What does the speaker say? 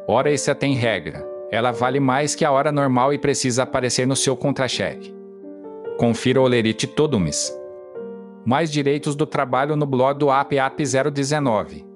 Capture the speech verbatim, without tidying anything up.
Hora extra tem regra. Ela vale mais que a hora normal e precisa aparecer no seu contra-cheque. Confira o Olerite todo mês. Mais direitos do trabalho no blog do A P A P zero dezenove.